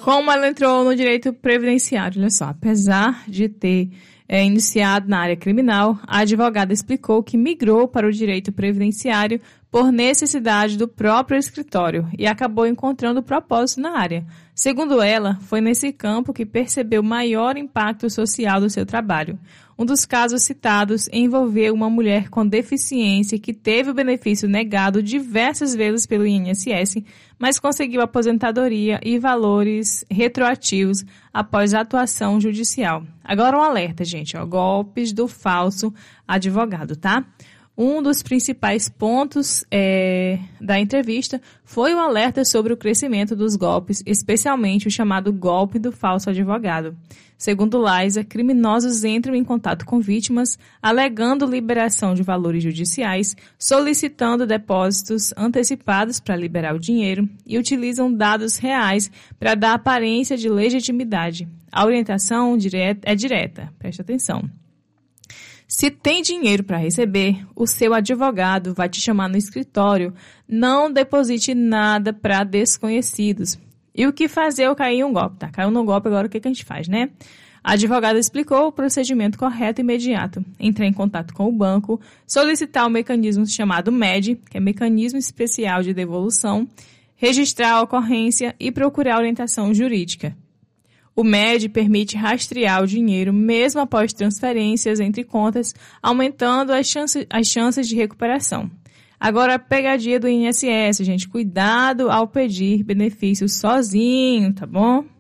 Como ela entrou no direito previdenciário? Olha só, apesar de ter iniciado na área criminal, a advogada explicou que migrou para o direito previdenciário por necessidade do próprio escritório e acabou encontrando propósito na área. Segundo ela, foi nesse campo que percebeu maior impacto social do seu trabalho. Um dos casos citados envolveu uma mulher com deficiência que teve o benefício negado diversas vezes pelo INSS, mas conseguiu aposentadoria e valores retroativos após a atuação judicial. Agora um alerta, gente, golpes do falso advogado, tá? Um dos principais pontos da entrevista foi o alerta sobre o crescimento dos golpes, especialmente o chamado golpe do falso advogado. Segundo Liza, criminosos entram em contato com vítimas, alegando liberação de valores judiciais, solicitando depósitos antecipados para liberar o dinheiro e utilizam dados reais para dar aparência de legitimidade. A orientação é direta, preste atenção. Se tem dinheiro para receber, o seu advogado vai te chamar no escritório. Não deposite nada para desconhecidos. E o que fazer eu cair em um golpe, tá? Caiu no golpe, agora o que a gente faz, né? A advogada explicou o procedimento correto e imediato. Entrar em contato com o banco, solicitar o mecanismo chamado MED, que é Mecanismo Especial de Devolução, registrar a ocorrência e procurar orientação jurídica. O MED permite rastrear o dinheiro mesmo após transferências entre contas, aumentando as chances de recuperação. Agora, a pegadinha do INSS, gente. Cuidado ao pedir benefícios sozinho, tá bom?